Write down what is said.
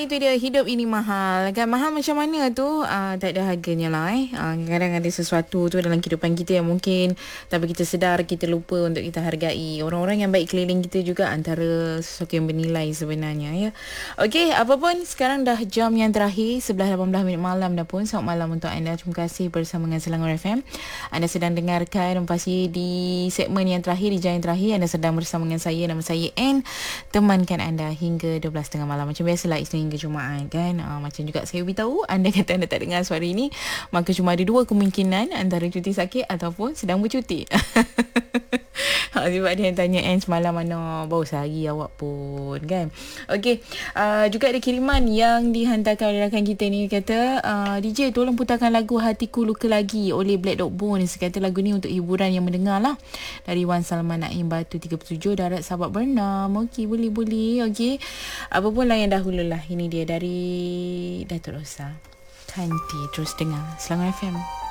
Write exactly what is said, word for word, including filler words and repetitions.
itu dia, hidup ini mahal. Kan mahal macam mana tu? Uh, tak ada harganya lah eh. Uh, kadang ada sesuatu tu dalam kehidupan kita yang mungkin tanpa kita sedar, kita lupa untuk kita hargai. Orang-orang yang baik keliling kita juga antara sesuatu yang bernilai sebenarnya ya. Okey, apapun sekarang dah jam yang terakhir, sebelas lapan belas minit malam dah pun. Selamat malam untuk anda. Terima kasih bersama dengan Selangor F M. Anda sedang dengarkan pasti di segmen yang terakhir, di jam yang terakhir anda sedang bersama dengan saya, nama saya Anne, temankan anda hingga dua belas tiga puluh malam. Macam biasalah, Isnin hingga Jumaat kan. Uh, macam juga saya beritahu, anda kata anda tak dengar suara ini, maka cuma ada dua kemungkinan, antara cuti sakit ataupun sedang bercuti. Sebab dia yang tanya, Anne semalam mana, baru sehari awak pun kan. Okey, uh, juga ada kiriman yang dihantarkan oleh rakan kita ni, kata uh, D J tolong putarkan lagu Hatiku Luka Lagi oleh Black Dog Bones. Kata lagu ni untuk hiburan yang mendengar lah. Dari Wan Salman Naim Batu tiga puluh tujuh, Darat Sahabat Bernam. Okey, boleh-boleh. Okey, apa pun lah yang dahulu lah. Ini dia dari Datuk Rosa Kanti. Terus dengar Selangor F M.